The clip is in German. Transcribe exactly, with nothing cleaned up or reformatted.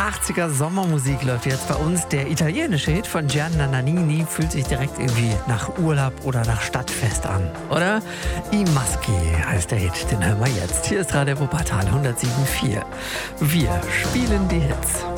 achtziger Sommermusik läuft jetzt bei uns. Der italienische Hit von Gianna Nannini fühlt sich direkt irgendwie nach Urlaub oder nach Stadtfest an, oder? I Maschi heißt der Hit, den hören wir jetzt. Hier ist Radio Wuppertal hundertsieben Komma vier. Wir spielen die Hits.